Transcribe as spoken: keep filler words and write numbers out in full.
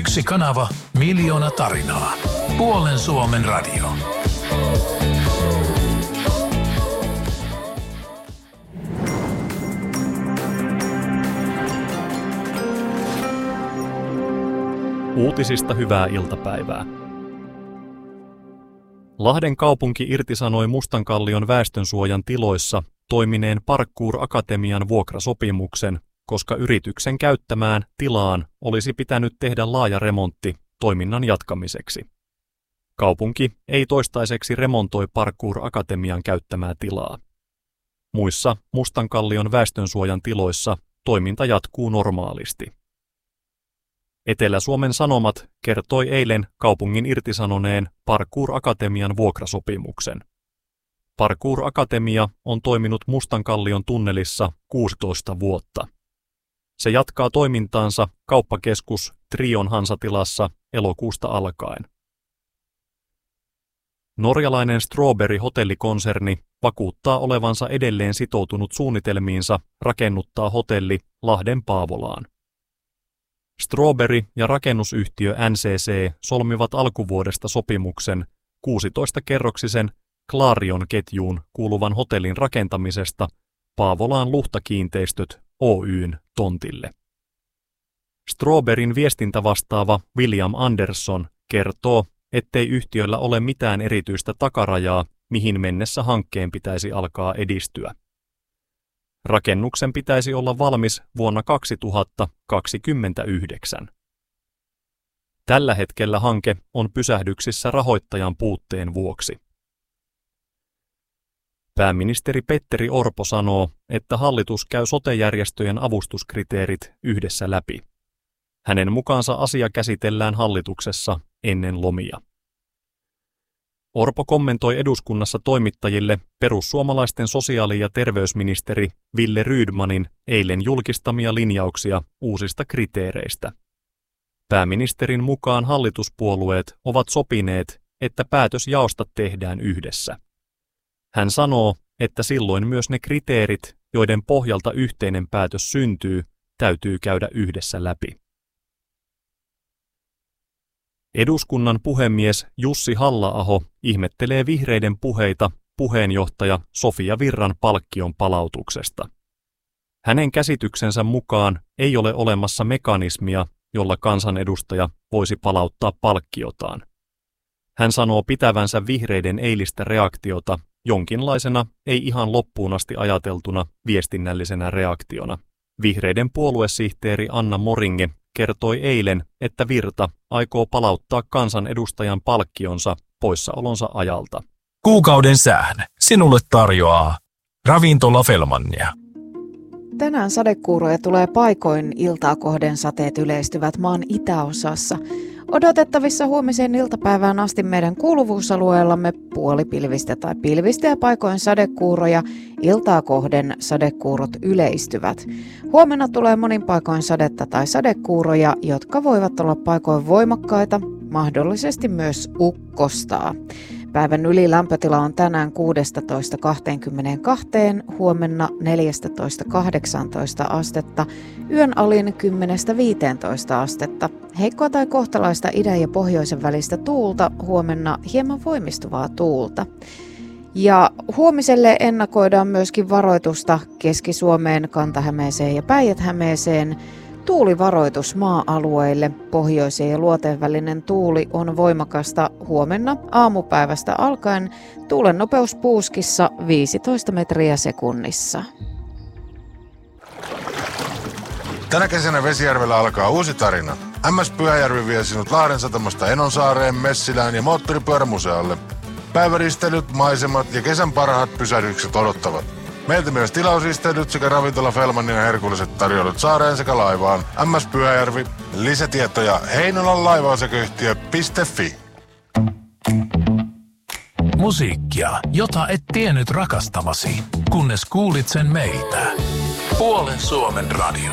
Yksi kanava, miljoona tarinaa. Puolen Suomen radio. Uutisista hyvää iltapäivää. Lahden kaupunki irtisanoi Mustankallion väestönsuojan tiloissa toimineen Parkour Akatemian vuokrasopimuksen, koska yrityksen käyttämään tilaan olisi pitänyt tehdä laaja remontti toiminnan jatkamiseksi. Kaupunki ei toistaiseksi remontoi Parkour Akatemian käyttämää tilaa. Muissa Mustankallion väestönsuojan tiloissa toiminta jatkuu normaalisti. Etelä-Suomen Sanomat kertoi eilen kaupungin irtisanoneen Parkour Akatemian vuokrasopimuksen. Parkour Akatemia on toiminut Mustankallion tunnelissa kuusitoista vuotta. Se jatkaa toimintaansa kauppakeskus Trion Hansatilassa elokuusta alkaen. Norjalainen Strawberry-hotellikonserni vakuuttaa olevansa edelleen sitoutunut suunnitelmiinsa rakennuttaa hotelli Lahden Paavolaan. Strawberry ja rakennusyhtiö N C C solmivat alkuvuodesta sopimuksen kuusitoista-kerroksisen Clarion-ketjuun kuuluvan hotellin rakentamisesta Paavolaan Luhtakiinteistöt Oy:n tontille. Strawberryn viestintävastaava William Anderson kertoo, ettei yhtiöllä ole mitään erityistä takarajaa, mihin mennessä hankkeen pitäisi alkaa edistyä. Rakennuksen pitäisi olla valmis vuonna kaksituhattakaksikymmentäyhdeksän. Tällä hetkellä hanke on pysähdyksissä rahoittajan puutteen vuoksi. Pääministeri Petteri Orpo sanoo, että hallitus käy sote-järjestöjen avustuskriteerit yhdessä läpi. Hänen mukaansa asia käsitellään hallituksessa ennen lomia. Orpo kommentoi eduskunnassa toimittajille perussuomalaisten sosiaali- ja terveysministeri Ville Rydmanin eilen julkistamia linjauksia uusista kriteereistä. Pääministerin mukaan hallituspuolueet ovat sopineet, että päätös jaosta tehdään yhdessä. Hän sanoo, että silloin myös ne kriteerit, joiden pohjalta yhteinen päätös syntyy, täytyy käydä yhdessä läpi. Eduskunnan puhemies Jussi Halla-aho ihmettelee vihreiden puheita puheenjohtaja Sofia Virran palkkion palautuksesta. Hänen käsityksensä mukaan ei ole olemassa mekanismia, jolla kansanedustaja voisi palauttaa palkkiotaan. Hän sanoo pitävänsä vihreiden eilistä reaktiota jonkinlaisena, ei ihan loppuun asti ajateltuna viestinnällisenä reaktiona. Vihreiden puoluesihteeri Anna Moringe kertoi eilen, että Virta aikoo palauttaa kansanedustajan palkkionsa poissaolonsa ajalta. Kuukauden sään sinulle tarjoaa Ravintola Fellmania. Tänään sadekuuroja tulee paikoin, iltaa kohden sateet yleistyvät maan itäosassa. Odotettavissa huomiseen iltapäivään asti meidän kuuluvuusalueellamme puolipilvistä tai pilvistä ja paikoin sadekuuroja, iltaa kohden sadekuurot yleistyvät. Huomenna tulee monin paikoin sadetta tai sadekuuroja, jotka voivat olla paikoin voimakkaita, mahdollisesti myös ukkostaa. Päivän ylilämpötila on tänään kuusitoista kaksikymmentäkaksi, huomenna neljätoista kahdeksantoista astetta, yön alin kymmenestä viiteentoista astetta. Heikkoa tai kohtalaista idän ja pohjoisen välistä tuulta, huomenna hieman voimistuvaa tuulta. Ja huomiselle ennakoidaan myöskin varoitusta Keski-Suomeen, Kanta-Hämeeseen ja Päijät-Hämeeseen. Tuulivaroitus maa-alueille. Pohjoisen ja luoteen välinen tuuli on voimakasta huomenna aamupäivästä alkaen. Tuulen nopeus puuskissa viisitoista metriä sekunnissa. Tänä kesänä Vesijärvellä alkaa uusi tarina. M S Pyhäjärvi vie sinut Lahden satamasta Enonsaareen, Messilään ja moottoripyörämuseolle. Päiväristelyt, maisemat ja kesän parhaat pysähdykset odottavat. Meiltä myös tilausristeilyt sekä Ravintola Fellmanin ja herkulliset tarjoulut saareen sekä laivaan. M S Pyhäjärvi. Lisätietoja heinolan laivaosakeyhtiö piste fi. Musiikkia, jota et tiennyt rakastavasi, kunnes kuulit sen meiltä. Puolen Suomen radio.